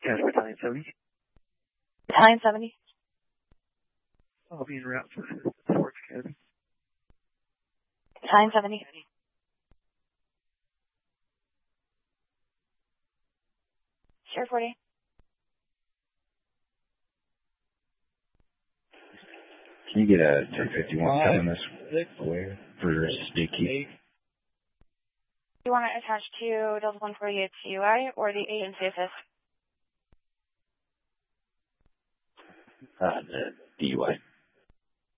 County Battalion 70. Battalion 70. I'll be en route for Sports Academy. Battalion 70. Sheriff 40. Can you get a 1051 coming this way for Sticky? Do you want to attach to Delta 148 UI or the agency assist? The DUI.